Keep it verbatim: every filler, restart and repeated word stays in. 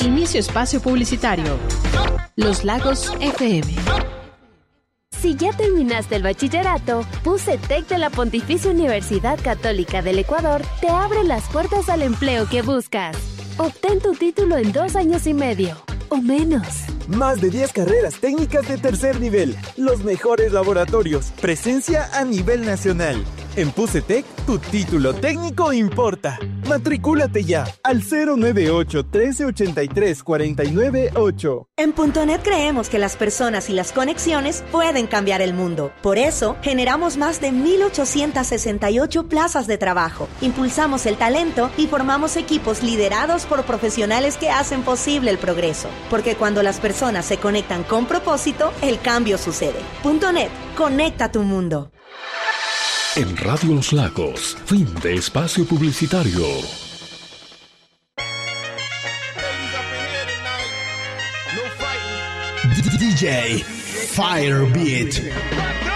Inicio espacio publicitario. Los Lagos F M. Si ya terminaste el bachillerato, PUCETEC de la Pontificia Universidad Católica del Ecuador te abre las puertas al empleo que buscas. Obtén tu título en dos años y medio, o menos. Más de diez carreras técnicas de tercer nivel, los mejores laboratorios, presencia a nivel nacional. En PUCETEC, tu título técnico importa. Matricúlate ya al cero nueve ocho, trece ochenta y tres, cuarenta y nueve ocho. En Punto Net creemos que las personas y las conexiones pueden cambiar el mundo. Por eso, generamos más de mil ochocientas sesenta y ocho plazas de trabajo. Impulsamos el talento y formamos equipos liderados por profesionales que hacen posible el progreso. Porque cuando las personas se conectan con propósito, el cambio sucede. Punto Net, conecta tu mundo. En Radio Los Lagos, fin de espacio publicitario. D J Firebeat.